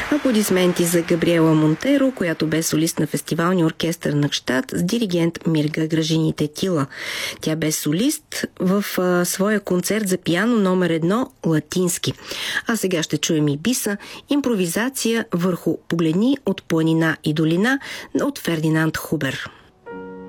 Аплодисменти за Габриела Монтеро, която бе солист на фестивалния оркестър на Гщад с диригент Мирга Гражините-Тила. Тя бе солист в своя концерт за пиано номер 1 латински. А сега ще чуем и Биса, импровизация върху "Погледни от планина и долина" от Фердинанд Хубер.